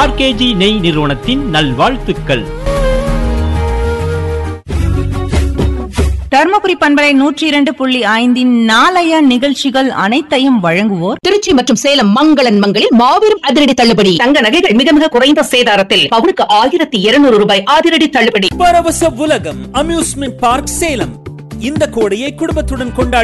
RKG நெய் நிறுவனத்தின் நல்வாழ்த்துக்கள். தர்மபுரி பண்பலை 102.5 நாளைய நிகழ்ச்சிகள் அனைத்தையும் வழங்குவோர் திருச்சி மற்றும் சேலம் மங்களன் மங்களில் மாபெரும் அதிரடி தள்ளுபடி. தங்க நகைகள் மிக மிக குறைந்த சேதாரத்தில் பவுனுக்கு 1200 ரூபாய் அதிரடி தள்ளுபடி. பரவச உலகம் அம்யூஸ்மெண்ட் பார்க் சேலம் இந்த கோடையை குடும்பத்துடன் கொண்டாடி